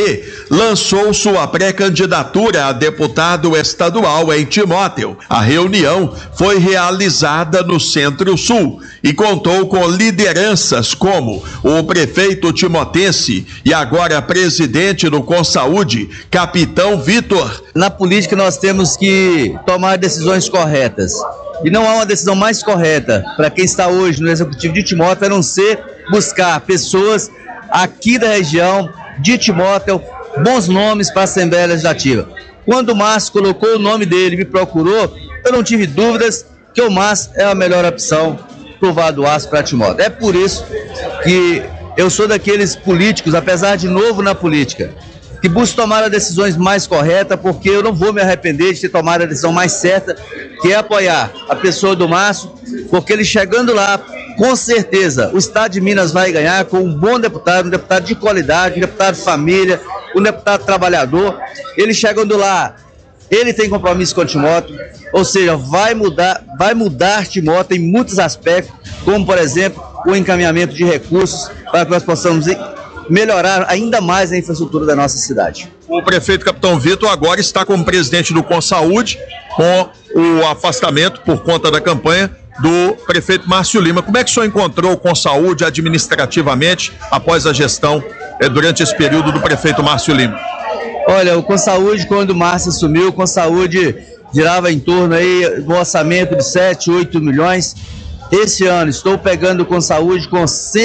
PT lançou sua pré-candidatura a deputado estadual em Timóteo. A reunião foi realizada no Centro-Sul e contou com lideranças como o prefeito timotense e agora presidente do Consaúde, Capitão Vitor. Na política nós temos que tomar decisões corretas. E não há uma decisão mais correta para quem está hoje no Executivo de Timóteo a não ser buscar pessoas aqui da região de Timóteo, bons nomes para a Assembleia Legislativa. Quando o Márcio colocou o nome dele e me procurou, eu não tive dúvidas que o Márcio é a melhor opção para o Vale do Aço para Timóteo. É por isso que eu sou daqueles políticos, apesar de novo na política, que busco tomar as decisões mais corretas, porque eu não vou me arrepender de ter tomado a decisão mais certa, que é apoiar a pessoa do Márcio, porque ele chegando lá, com certeza, o Estado de Minas vai ganhar com um bom deputado, um deputado de qualidade, um deputado de família, um deputado trabalhador. Ele chegando lá, ele tem compromisso com Timóteo, ou seja, vai mudar Timóteo em muitos aspectos, como, por exemplo, o encaminhamento de recursos para que nós possamos melhorar ainda mais a infraestrutura da nossa cidade. O prefeito Capitão Vitor agora está como presidente do Consaúde, com o afastamento por conta da campanha do prefeito Márcio Lima. Como é que o senhor encontrou o Consaúde administrativamente após a gestão durante esse período do prefeito Márcio Lima? Olha, o Consaúde, quando o Márcio assumiu, o Consaúde girava em torno aí do orçamento de 7, 8 milhões. Esse ano estou pegando o Consaúde com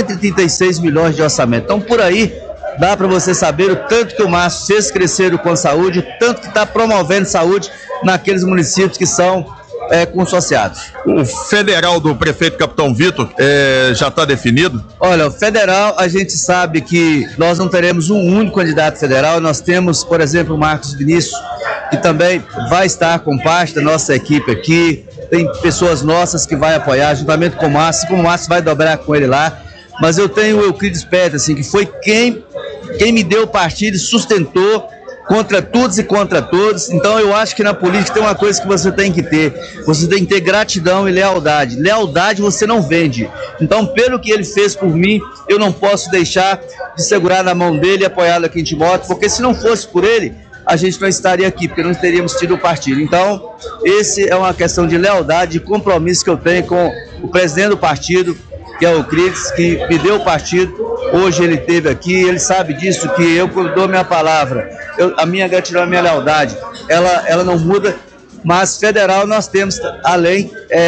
136 milhões de orçamento. Então, por aí, dá para você saber o tanto que o Márcio fez crescer o Consaúde, o tanto que está promovendo saúde naqueles municípios que são consociados. O federal do prefeito Capitão Vitor já está definido? Olha, o federal, a gente sabe que nós não teremos um único candidato federal. Nós temos, por exemplo, o Marcos Vinícius, que também vai estar com parte da nossa equipe aqui. Tem pessoas nossas que vai apoiar, juntamente com o Márcio, como o Márcio vai dobrar com ele lá. Mas eu tenho o Euclides Peters, assim, que foi quem me deu o partido e sustentou contra todos e contra todos. Então eu acho que na política tem uma coisa que você tem que ter. Você tem que ter gratidão e lealdade. Lealdade você não vende. Então, pelo que ele fez por mim, eu não posso deixar de segurar na mão dele e apoiá-lo aqui em Timóteo, porque se não fosse por ele, a gente não estaria aqui, porque não teríamos tido o partido. Então, esse é uma questão de lealdade, de compromisso que eu tenho com o presidente do partido, que é o Euclides, que me deu o partido. Hoje ele esteve aqui, ele sabe disso, que eu dou minha palavra, a minha gratidão, a minha lealdade, ela não muda. Mas federal nós temos, além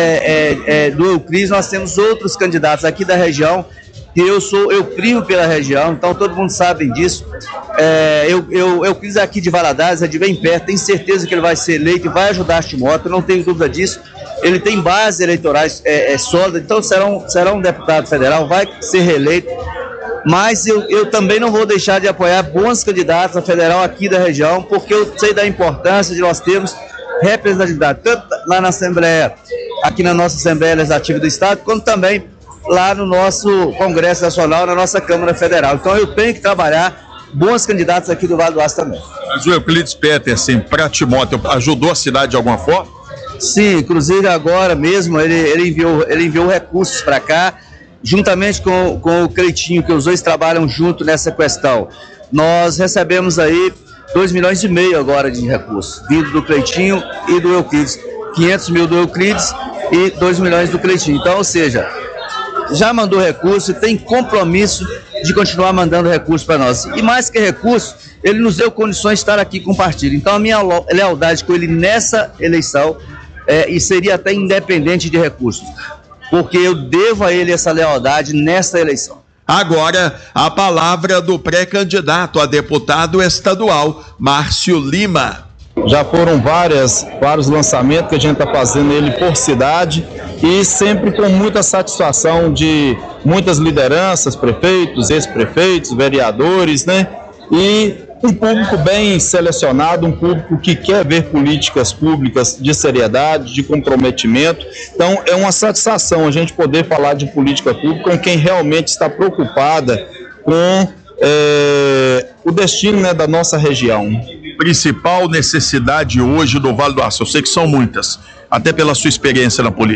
do Euclides, nós temos outros candidatos aqui da região, que eu primo pela região, então todo mundo sabe disso. Euclides é aqui de Valadares, é de bem perto, tenho certeza que ele vai ser eleito e vai ajudar a Timóteo, não tenho dúvida disso. Ele tem bases eleitorais sólidas, então será um deputado federal, vai ser reeleito. Mas eu também não vou deixar de apoiar bons candidatos a federal aqui da região, porque eu sei da importância de nós termos representatividade, tanto lá na Assembleia, aqui na nossa Assembleia Legislativa do Estado, quanto também lá no nosso Congresso Nacional, na nossa Câmara Federal. Então eu tenho que trabalhar bons candidatos aqui do Vale do Aço também. Mas o Euclides Peters, assim, para Timóteo, ajudou a cidade de alguma forma? Sim, inclusive agora mesmo ele enviou recursos para cá, juntamente com o Cleitinho, que os dois trabalham junto nessa questão. Nós recebemos aí 2,5 milhões agora de recursos, vindo do Cleitinho e do Euclides. 500 mil do Euclides e 2 milhões do Cleitinho. Então, ou seja, já mandou recurso e tem compromisso de continuar mandando recurso para nós. E mais que recurso, ele nos deu condições de estar aqui com o partido. Então, a minha lealdade com ele nessa eleição e seria até independente de recursos, porque eu devo a ele essa lealdade nessa eleição. Agora, a palavra do pré-candidato a deputado estadual, Márcio Lima. Já foram vários lançamentos que a gente está fazendo ele por cidade e sempre com muita satisfação de muitas lideranças, prefeitos, ex-prefeitos, vereadores, né? E um público bem selecionado, um público que quer ver políticas públicas de seriedade, de comprometimento. Então é uma satisfação a gente poder falar de política pública com quem realmente está preocupada com o destino, né, da nossa região. Principal necessidade hoje do Vale do Aço, eu sei que são muitas, até pela sua experiência na política.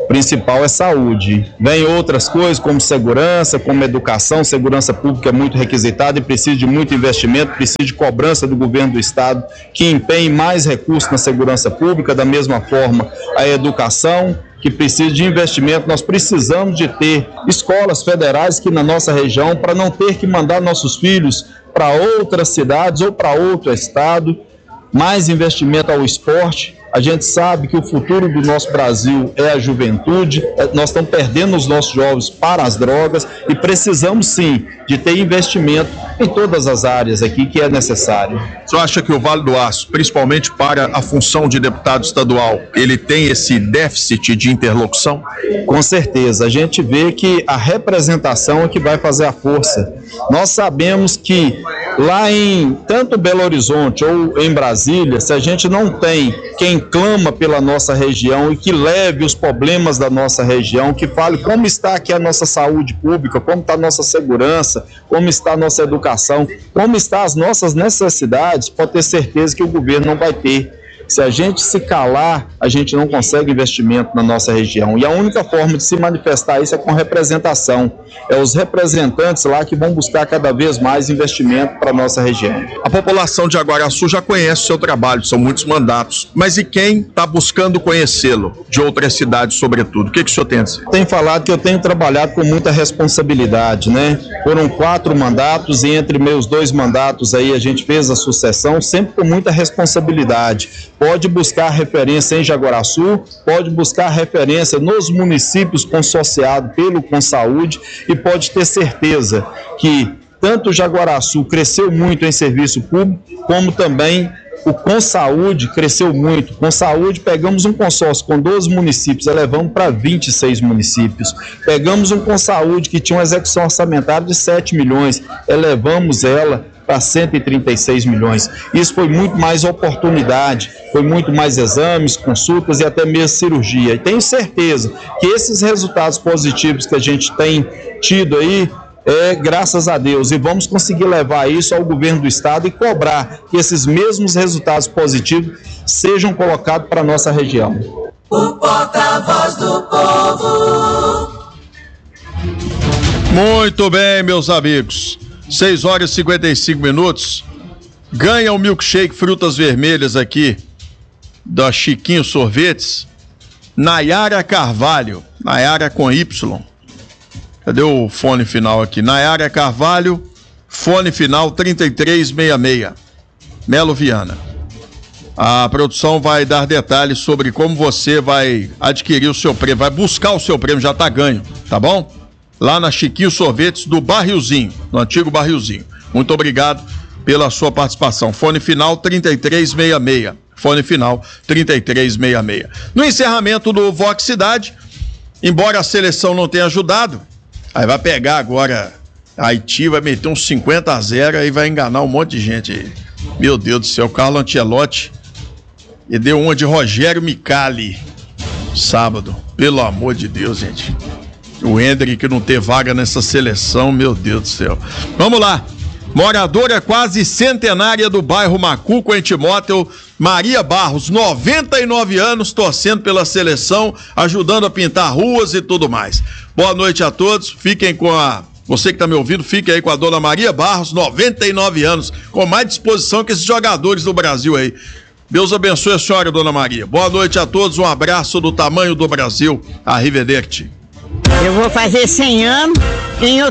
principal é saúde. Vem outras coisas como segurança, como educação. Segurança pública é muito requisitada e precisa de muito investimento, precisa de cobrança do governo do estado que empenhe mais recursos na segurança pública. Da mesma forma, a educação, que precisa de investimento. Nós precisamos de ter escolas federais aqui na nossa região para não ter que mandar nossos filhos para outras cidades ou para outro estado. Mais investimento ao esporte. A gente sabe que o futuro do nosso Brasil é a juventude. Nós estamos perdendo os nossos jovens para as drogas e precisamos sim de ter investimento em todas as áreas aqui que é necessário. Você acha que o Vale do Aço, principalmente para a função de deputado estadual, ele tem esse déficit de interlocução? Com certeza. A gente vê que a representação é que vai fazer a força. Nós sabemos que lá em tanto Belo Horizonte ou em Brasília, se a gente não tem quem clama pela nossa região e que leve os problemas da nossa região, que fale como está aqui a nossa saúde pública, como está a nossa segurança, como está a nossa educação, como estão as nossas necessidades, pode ter certeza que o governo não vai ter. Se a gente se calar, a gente não consegue investimento na nossa região. E a única forma de se manifestar isso é com representação. É os representantes lá que vão buscar cada vez mais investimento para a nossa região. A população de Aguaraçu já conhece o seu trabalho, são muitos mandatos. Mas e quem está buscando conhecê-lo, de outras cidades sobretudo? O que o senhor tem a dizer? Tenho falado que eu tenho trabalhado com muita responsabilidade, né? Foram 4 mandatos e entre meus 2 mandatos aí a gente fez a sucessão, sempre com muita responsabilidade. Pode buscar referência em Jaguaraçu, pode buscar referência nos municípios consorciados pelo Consaúde e pode ter certeza que tanto Jaguaraçu cresceu muito em serviço público, como também o Consaúde cresceu muito. Consaúde, pegamos um consórcio com 12 municípios, elevamos para 26 municípios. Pegamos um Consaúde que tinha uma execução orçamentária de 7 milhões, elevamos ela para 136 milhões. Isso foi muito mais oportunidade, foi muito mais exames, consultas e até mesmo cirurgia. E tenho certeza que esses resultados positivos que a gente tem tido aí, graças a Deus, e vamos conseguir levar isso ao governo do estado e cobrar que esses mesmos resultados positivos sejam colocados para a nossa região. O porta-voz do povo. Muito bem, meus amigos. 6 horas e 55 minutos. Ganha o milkshake Frutas Vermelhas aqui da Chiquinho Sorvetes, Nayara Carvalho, Nayara com Y. Cadê o fone final aqui? Nayara Carvalho, fone final 3366, Melo Viana. A produção vai dar detalhes sobre como você vai adquirir o seu prêmio, vai buscar o seu prêmio, já tá ganho, tá bom? Lá na Chiquinho Sorvetes do Barrilzinho, no antigo Barrilzinho. Muito obrigado pela sua participação. Fone final 3366. Fone final 3366. No encerramento do Vox Cidade, embora a seleção não tenha ajudado, aí vai pegar agora Haiti, vai meter uns 50-0 e vai enganar um monte de gente aí. Meu Deus do céu, Carlo Ancelotti e deu uma de Rogério Micali sábado. Pelo amor de Deus, gente. O Hendrick não ter vaga nessa seleção, meu Deus do céu. Vamos lá. Moradora quase centenária do bairro Macuco, em Timóteo, Maria Barros, 99 anos, torcendo pela seleção, ajudando a pintar ruas e tudo mais. Boa noite a todos. Fiquem com você que está me ouvindo, fique aí com a dona Maria Barros, 99 anos, com mais disposição que esses jogadores do Brasil aí. Deus abençoe a senhora, dona Maria. Boa noite a todos, um abraço do tamanho do Brasil. Arrivederci. Eu vou fazer 100 anos em